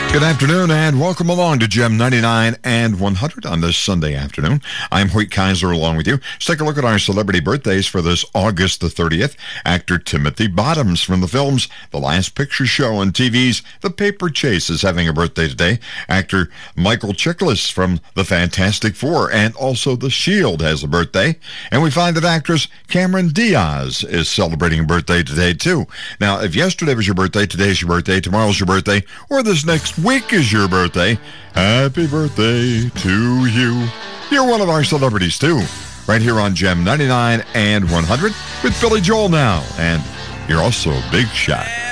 Good afternoon and welcome along to Gem 99 and 100 on this Sunday afternoon. I'm Hoyt Kaiser along with you. Let's take a look at our celebrity birthdays for this August the 30th. Actor Timothy Bottoms from the films The Last Picture Show and TV's The Paper Chase is having a birthday today. Actor Michael Chiklis from The Fantastic Four and also The Shield has a birthday. And we find that actress Cameron Diaz is celebrating a birthday today too. Now, if yesterday was your birthday, today's your birthday, tomorrow's your birthday, or this next week is your birthday, happy birthday to you. You're one of our celebrities too, right here on Gem 99 and 100 with Billy Joel now, and you're also a big shot.